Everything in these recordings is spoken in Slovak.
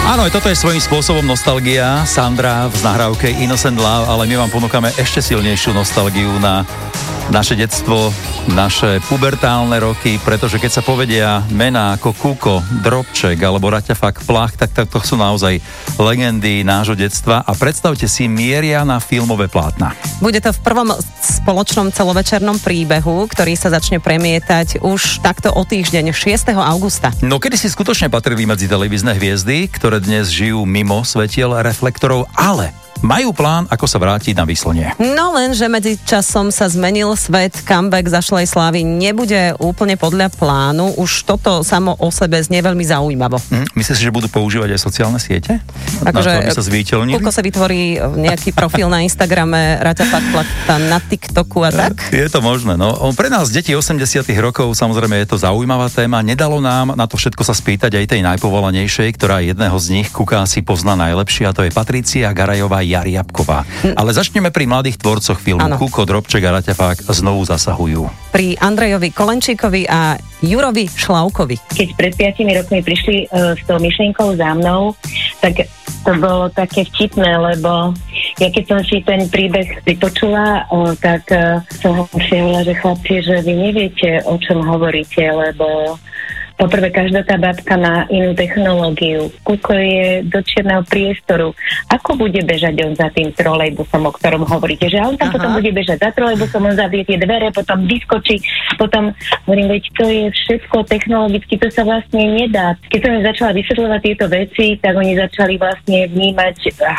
Áno, toto je svojím spôsobom nostalgia. Sandra v nahrávke Innocent Love, ale my vám ponúkame ešte silnejšiu nostalgiu na naše detstvo, naše pubertálne roky, pretože keď sa povedia mená ako Kuko, Drobček alebo Raťafak Plach, tak to sú naozaj legendy nášho detstva a predstavte si, mieria na filmové plátna. Bude to v prvom spoločnom celovečernom príbehu, ktorý sa začne premietať už takto o týždeň, 6. augusta. No kedy si skutočne patrili medzi televízne hviezdy, ktoré dnes žijú mimo svetiel reflektorov, ale majú plán, ako sa vrátiť na výslnie. No len, že medzi časom sa zmenil svet, comeback zašlej slávy nebude úplne podľa plánu. Už toto samo o sebe znie veľmi zaujímavo. Myslíš, že budú používať aj sociálne siete? Akože na to, aby sa zviditeľnili? Kuko sa vytvorí nejaký profil na Instagrame, Raťafak Plach na TikToku a tak? Je to možné, no. Pre nás, deti 80 rokov, samozrejme je to zaujímavá téma. Nedalo nám na to všetko sa spýtať aj tej najpovolanejšej, ktorá jedného z nich, Kuka, si pozná najlepšie, a to je Patricia Garajová Jariabková. Ale začneme pri mladých tvorcoch filmu. Ano. Kuko, Drobček a Raťafák znovu zasahujú. Pri Andrejovi Kolenčíkovi a Jurovi Šlavkovi. Keď pred 5 rokmi prišli s tou myšlienkou za mnou, tak to bolo také vtipné, lebo ja keď som si ten príbeh vypočula, tak som si hovorila, že chlapci, že vy neviete, o čom hovoríte, lebo poprvé, každá tá babka má inú technológiu. Kuko je do čierneho priestoru. Ako bude bežať on za tým trolejbusom, o ktorom hovoríte? Že on tam potom bude bežať za trolejbusom, on zavrie tie dvere, potom vyskočí, potom hovorím, veď to je všetko technologicky, to sa vlastne nedá. Keď som im začala vysvetľovať tieto veci, tak oni začali vlastne vnímať,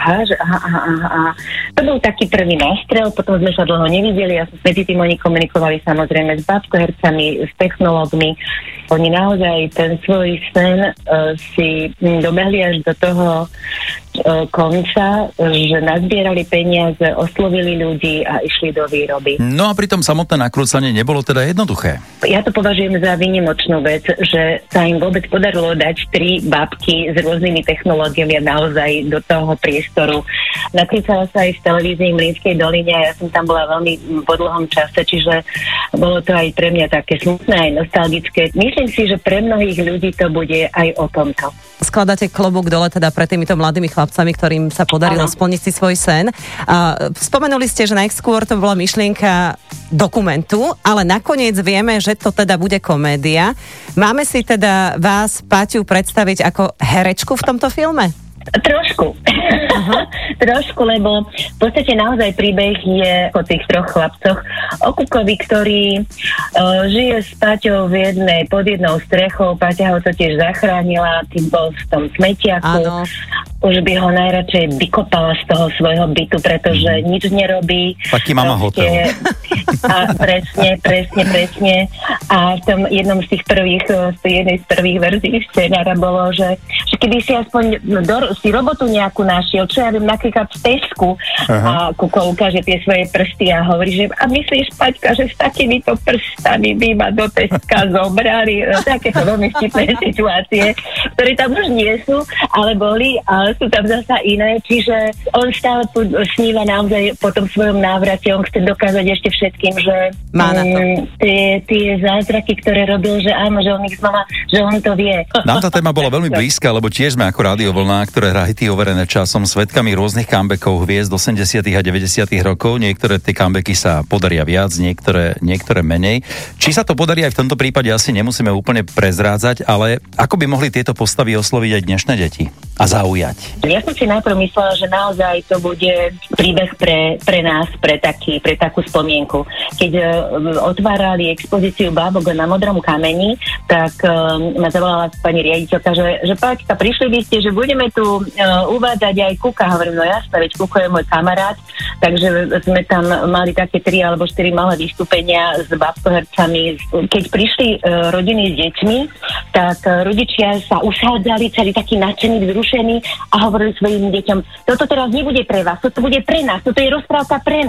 To bol taký prvý nástrel, potom sme sa dlho nevideli a medzi tým oni komunikovali samozrejme s babkohercami, s technológmi. Oni naozaj ten svoj sen si dobehli až do toho konca, že nazbierali peniaze, oslovili ľudí a išli do výroby. No a pritom samotné nakrúcanie nebolo teda jednoduché. Ja to považujem za výnimočnú vec, že sa im vôbec podarilo dať 3 babky s rôznymi technológiami naozaj do toho priestoru. Nakrúcala sa aj v televízii Mlynskej doline a ja som tam bola veľmi po dlhom čase, čiže bolo to aj pre mňa také smutné, aj nostalgické. Myslím si, že pre mnohých ľudí to bude aj o tomto. Skladáte klobúk dole teda pre týmito mladými chlapcami, ktorým sa podarilo splniť si svoj sen. Spomenuli ste, že najskôr to bola myšlienka dokumentu, ale nakoniec vieme, že to teda bude komédia. Máme si teda vás, Paťu, predstaviť ako herečku v tomto filme? Trošku. Trošku, lebo v podstate naozaj príbeh je o tých 3 chlapcoch. O Kukovi, ktorý žije s Paťou pod jednou strechou. Paťa ho totiž zachránila, tým bol v tom smetiaku. Áno. Už by ho najradšej vykopala z toho svojho bytu, pretože nič nerobí. Taký mama hotel. A presne. A v tom jednom z tých jednej z prvých verzií scenára bolo, že keby si aspoň si robotu nejakú našiel, čo ja viem, napríklad v Tesku, a Kuko ukáže tie svoje prsty a hovorí, že a myslíš, Paťka, že s takýmito prstami by ma do Teska zobrali. Takéto veľmi vtipné situácie, ktoré tam už nie sú, ale boli, ale sú tam zasa iné, čiže on stále sníva naozaj po tom svojom návrate, on chce dokázať ešte všetkým, že tie zázraky, ktoré robil, že áno, že on ich znova, že on to vie. Nám tá téma bola veľmi blízka, lebo tiež sme ako Rádio Vlna, ktoré hity overené časom, svedkami rôznych comebackov hviezd 80. a 90. rokov. Niektoré tie comebacky sa podaria viac, niektoré menej. Či sa to podarí aj v tomto prípade, asi nemusíme úplne prezrádzať, ale ako by mohli tieto postavy osloviť aj dnešné deti a zaujať? Ja som si najprv myslela, že naozaj to bude príbeh pre nás, pre takú spomienku. Keď otvárali expozíciu bábok na Modrom kameni, tak ma zavolala pani riaditeľka, že Paťka, prišli by ste, že budeme tu uvádzať aj Kuka. Hovorím, no jasné, veď Kuko je môj kamarát, takže sme tam mali také 3 alebo 4 malé vystúpenia s babkohercami. Keď prišli rodiny s deťmi, tak rodičia sa usádzali, celý taký nadšený, vzrušený a hovorili svojim deťom, toto teraz nebude pre vás, toto bude pre nás, toto je rozprávka pre nás.